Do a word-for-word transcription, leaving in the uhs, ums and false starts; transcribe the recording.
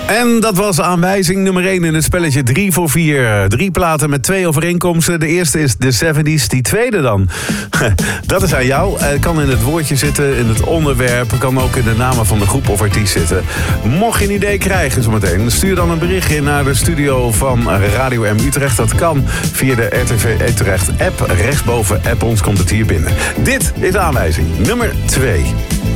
En dat was aanwijzing nummer één in het spelletje drie voor vier. Drie platen met twee overeenkomsten. De eerste is de zeventies, die tweede dan. Dat is aan jou. Het kan in het woordje zitten, in het onderwerp. Kan ook in de namen van de groep of artiest zitten. Mocht je een idee krijgen zometeen, stuur dan een berichtje naar de studio van Radio M Utrecht. Dat kan via de R T V Utrecht app. Rechtsboven app ons komt het hier binnen. Dit is aanwijzing nummer twee.